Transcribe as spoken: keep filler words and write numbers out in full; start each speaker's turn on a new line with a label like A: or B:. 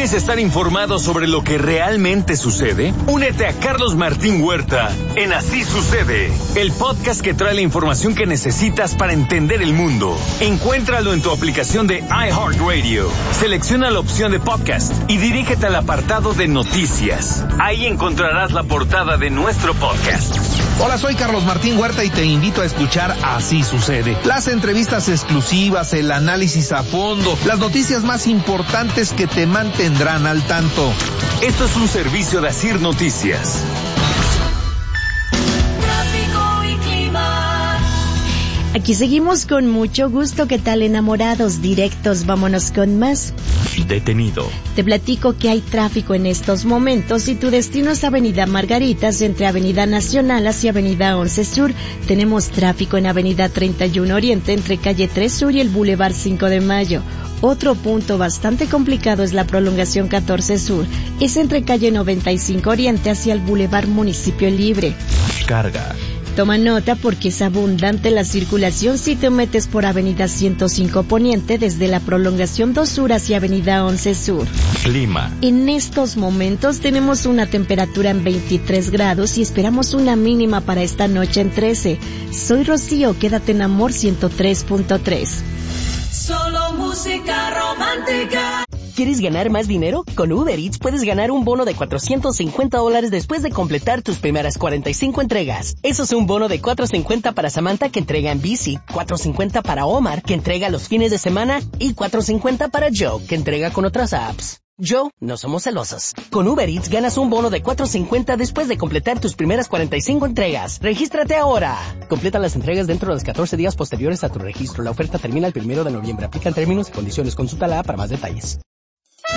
A: ¿Quieres estar informado sobre lo que realmente sucede? Únete a Carlos Martín Huerta en Así Sucede, el podcast que trae la información que necesitas para entender el mundo. Encuéntralo en tu aplicación de iHeartRadio. Selecciona la opción de podcast y dirígete al apartado de noticias. Ahí encontrarás la portada de nuestro podcast.
B: Hola, soy Carlos Martín Huerta y te invito a escuchar Así Sucede. Las entrevistas exclusivas, el análisis a fondo, las noticias más importantes que te mantendrán al tanto.
A: Esto es un servicio de Asir Noticias.
C: Aquí seguimos con mucho gusto. ¿Qué tal, enamorados? Directos, vámonos con más.
A: Detenido.
C: Te platico que hay tráfico en estos momentos y tu destino es Avenida Margaritas, entre Avenida Nacional hacia Avenida once Sur. Tenemos tráfico en Avenida treinta y uno Oriente, entre Calle tres Sur y el Boulevard cinco de Mayo. Otro punto bastante complicado es la prolongación catorce Sur. Es entre Calle noventa y cinco Oriente hacia el Boulevard Municipio Libre.
A: Carga.
C: Toma nota porque es abundante la circulación si te metes por Avenida ciento cinco Poniente desde la prolongación dos Sur hacia Avenida once Sur.
A: Clima.
C: En estos momentos tenemos una temperatura en veintitrés grados y esperamos una mínima para esta noche en trece. Soy Rocío, quédate en Amor ciento tres punto tres.
D: Solo música romántica.
E: ¿Quieres ganar más dinero? Con Uber Eats puedes ganar un bono de cuatrocientos cincuenta dólares después de completar tus primeras cuarenta y cinco entregas. Eso es un bono de cuatrocientos cincuenta para Samantha, que entrega en bici, cuatrocientos cincuenta para Omar, que entrega los fines de semana, y cuatrocientos cincuenta para Joe, que entrega con otras apps. Joe, no somos celosos. Con Uber Eats ganas un bono de cuatrocientos cincuenta después de completar tus primeras cuarenta y cinco entregas. ¡Regístrate ahora! Completa las entregas dentro de los catorce días posteriores a tu registro. La oferta termina el primero de noviembre. Aplican términos y condiciones. Consulta la app para más detalles.